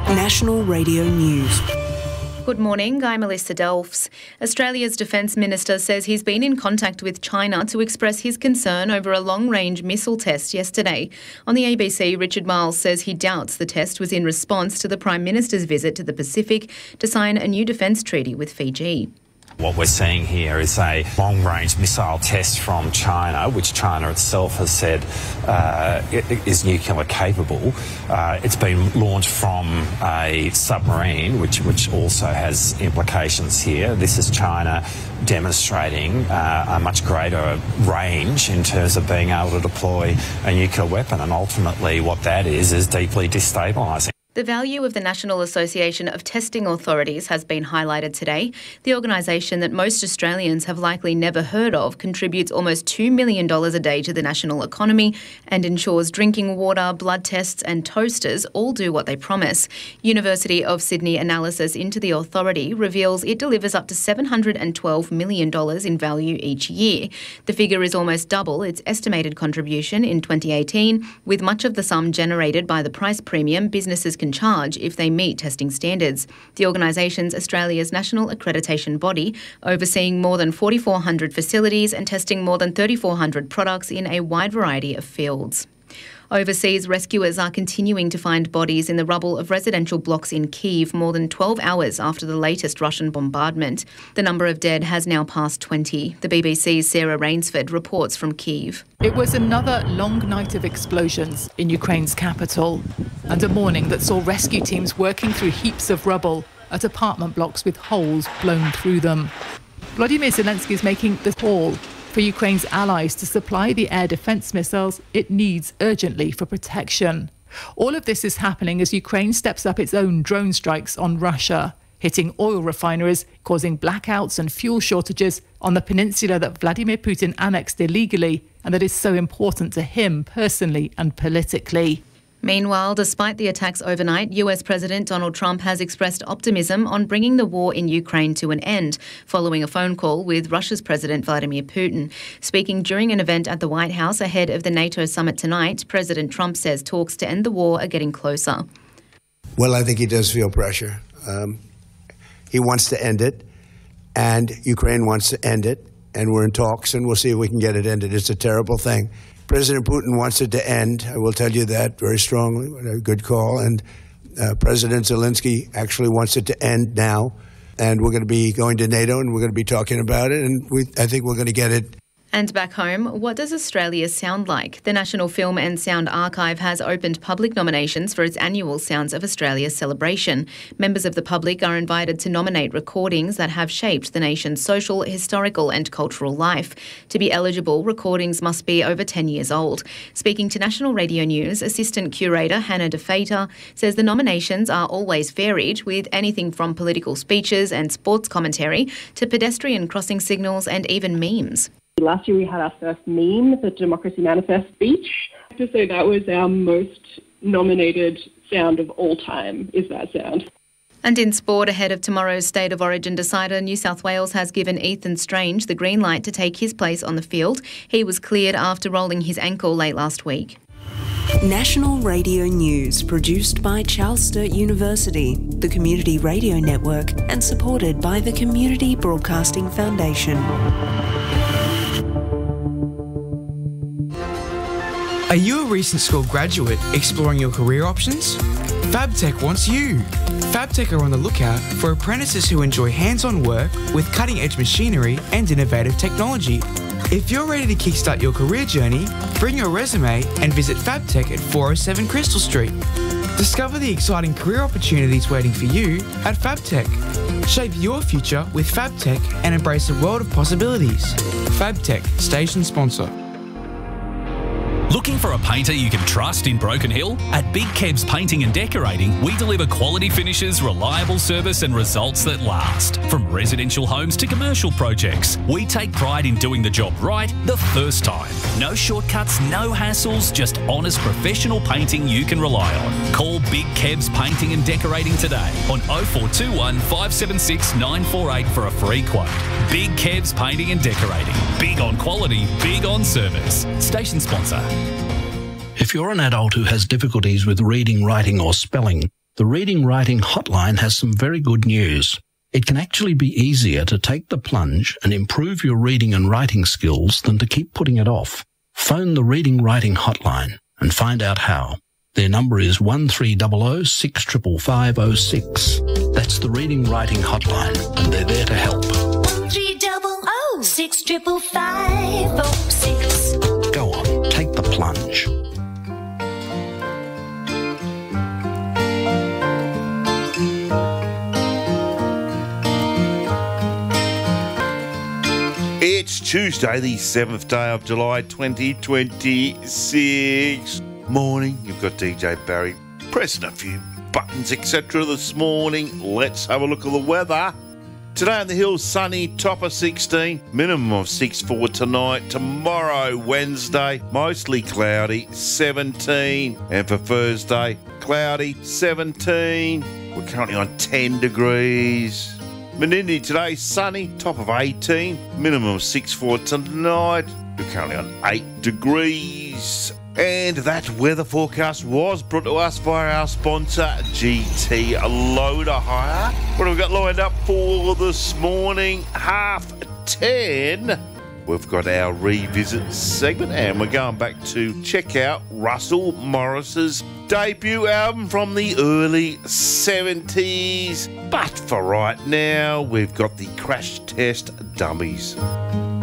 National Radio News. Good morning, I'm Melissa Delfs. Australia's Defence Minister says he's been in contact with China to express his concern over a long-range missile test yesterday. On the ABC, Richard Marles says he doubts the test was in response to the Prime Minister's visit to the Pacific to sign a new defence treaty with Fiji. What we're seeing here is a long-range missile test from China, which China itself has said is nuclear capable. It's been launched from a submarine, which also has implications here. This is China demonstrating a much greater range in terms of being able to deploy a nuclear weapon, and ultimately what that is deeply destabilising. The value of the National Association of Testing Authorities has been highlighted today. The organisation that most Australians have likely never heard of contributes almost $2 million a day to the national economy and ensures drinking water, blood tests and toasters all do what they promise. University of Sydney analysis into the authority reveals it delivers up to $712 million in value each year. The figure is almost double its estimated contribution in 2018, with much of the sum generated by the price premium businesses can charge if they meet testing standards. The organisation's Australia's national accreditation body, overseeing more than 4,400 facilities and testing more than 3,400 products in a wide variety of fields. Overseas, rescuers are continuing to find bodies in the rubble of residential blocks in Kyiv more than 12 hours after the latest Russian bombardment. The number of dead has now passed 20. The BBC's Sarah Rainsford reports from Kyiv. It was another long night of explosions in Ukraine's capital and a morning that saw rescue teams working through heaps of rubble at apartment blocks with holes blown through them. Vladimir Zelensky is making the call for Ukraine's allies to supply the air defence missiles it needs urgently for protection. All of this is happening as Ukraine steps up its own drone strikes on Russia, hitting oil refineries, causing blackouts and fuel shortages on the peninsula that Vladimir Putin annexed illegally and that is so important to him personally and politically. Meanwhile, despite the attacks overnight, US President Donald Trump has expressed optimism on bringing the war in Ukraine to an end, following a phone call with Russia's President Vladimir Putin. Speaking during an event at the White House ahead of the NATO summit tonight, President Trump says talks to end the war are getting closer. Well, I think he does feel pressure. He wants to end it, and Ukraine wants to end it, and we're in talks, and we'll see if we can get it ended. It's a terrible thing. President Putin wants it to end. I will tell you that very strongly. A good call. And President Zelensky actually wants it to end now. And we're going to be going to NATO and we're going to be talking about it. And I think we're going to get it. And back home, what does Australia sound like? The National Film and Sound Archive has opened public nominations for its annual Sounds of Australia celebration. Members of the public are invited to nominate recordings that have shaped the nation's social, historical and cultural life. To be eligible, recordings must be over 10 years old. Speaking to National Radio News, Assistant Curator Hannah DeFater says the nominations are always varied, with anything from political speeches and sports commentary to pedestrian crossing signals and even memes. Last year we had our first meme, the Democracy Manifest speech. I have to say that was our most nominated sound of all time, is that sound. And in sport, ahead of tomorrow's State of Origin decider, New South Wales has given Ethan Strange the green light to take his place on the field. He was cleared after rolling his ankle late last week. National Radio News, produced by Charles Sturt University, the Community Radio Network, and supported by the Community Broadcasting Foundation. Are you a recent school graduate exploring your career options? FabTech wants you. FabTech are on the lookout for apprentices who enjoy hands-on work with cutting-edge machinery and innovative technology. If you're ready to kickstart your career journey, bring your resume and visit FabTech at 407 Crystal Street. Discover the exciting career opportunities waiting for you at FabTech. Shape your future with FabTech and embrace a world of possibilities. FabTech, station sponsor. Looking for a painter you can trust in Broken Hill? At Big Kebs Painting and Decorating, we deliver quality finishes, reliable service and results that last. From residential homes to commercial projects, we take pride in doing the job right the first time. No shortcuts, no hassles, just honest professional painting you can rely on. Call Big Kebs Painting and Decorating today on 0421 576 948 for a free quote. Big Kebs Painting and Decorating. Big on quality, big on service. Station sponsor. If you're an adult who has difficulties with reading, writing or spelling, The Reading Writing Hotline has some very good news. It can actually be easier to take the plunge and improve your reading and writing skills than to keep putting it off. Phone the Reading Writing Hotline and find out how. Their number is 1300 65506. That's the Reading Writing Hotline, and they're there to help. 1300 65506. Go on, take the plunge. It's Tuesday, the 7th day of July 2026. Morning, you've got DJ Barry pressing a few buttons, etc. this morning. Let's have a look at the weather. Today on the hills, sunny, top of 16, minimum of 6 for tonight. Tomorrow, Wednesday, mostly cloudy, 17. And for Thursday, cloudy, 17. We're currently on 10 degrees. Menindee today, sunny, top of 18, minimum of 6 for tonight. We're currently on 8 degrees. And that weather forecast was brought to us by our sponsor, GT Loader Hire. What have we got lined up for this morning? 10:30. We've got our revisit segment, and we're going back to check out Russell Morris's debut album from the early 70s. But for right now, we've got the Crash Test Dummies.